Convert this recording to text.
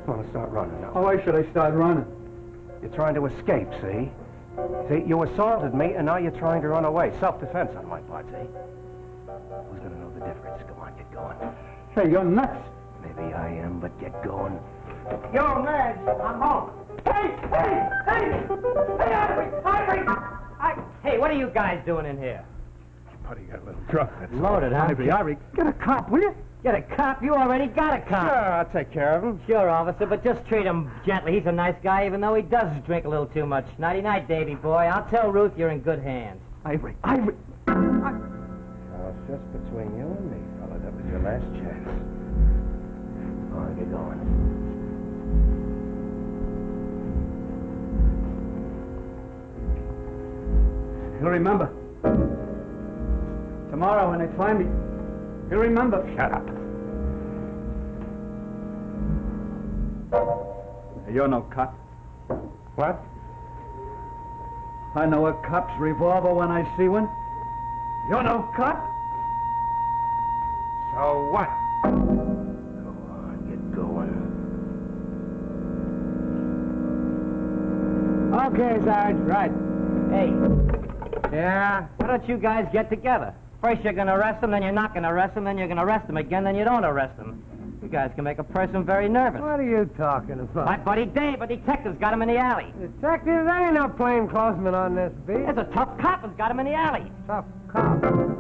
I'm gonna start running now. Oh, why should I start running? You're trying to escape, see? See, you assaulted me, and now you're trying to run away. Self-defense on my part, see? Who's gonna know the difference? Come on, get going. Hey, you're nuts. Maybe I am, but get going. Yo, Madge, I'm home. Hey! Hey, Ivory! Hey, what are you guys doing in here? Buddy got a little drunk. That's Loaded, huh? Ivory, get a cop, will you? Get a cop? You already got a cop. Sure, I'll take care of him. Sure, officer, but just treat him gently. He's a nice guy, even though he does drink a little too much. Nighty-night, Davy boy. I'll tell Ruth you're in good hands. Ivory. Now, it's just between you and me, fella. That was your last chance. All right, get going. You'll remember. Tomorrow when they find me, you'll remember. Shut up. You're no cop. What? I know a cop's revolver when I see one. You're no cop. So what? Go on, get going. Okay, Sarge, right. Hey. Yeah? Why don't you guys get together? First you're gonna arrest him, then you're not gonna arrest him, then you're gonna arrest him again, then you don't arrest him. You guys can make a person very nervous. What are you talking about? My buddy Dave, a detective's got him in the alley. Detective, there ain't no plainclothesman on this beat. There's a tough cop who's got him in the alley. Tough cop.